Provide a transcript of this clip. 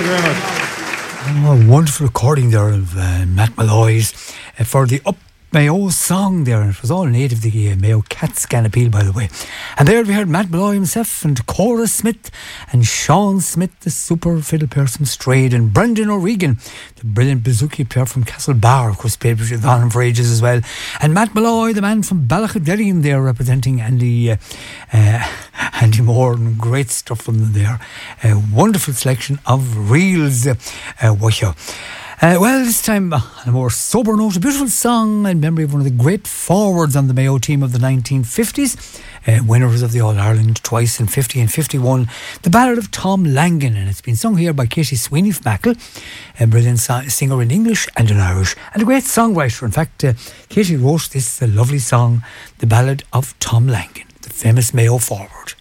Thank you very much. Oh, wonderful recording there of Matt Malloy's for the Up Mayo song there. It was all native, the Mayo Cat Scan appeal, by the way. And there we heard Matt Malloy himself and Cora Smith and Sean Smith, the super fiddle player from Strayed, and Brendan O'Regan, the brilliant bouzouki player from Castlebar, of course, played with Yvonne for ages as well. And Matt Malloy, the man from Ballachyderreen there, representing Andy Moore, and great stuff from them there. A wonderful selection of reels. Well, this time on a more sober note, a beautiful song in memory of one of the great forwards on the Mayo team of the 1950s, winners of the All-Ireland twice in 50 and 51, the ballad of Tom Langan, and it's been sung here by Katie Sweeney Mackle, a brilliant singer in English and in Irish, and a great songwriter. In fact, Katie wrote this lovely song, the ballad of Tom Langan, the famous Mayo forward.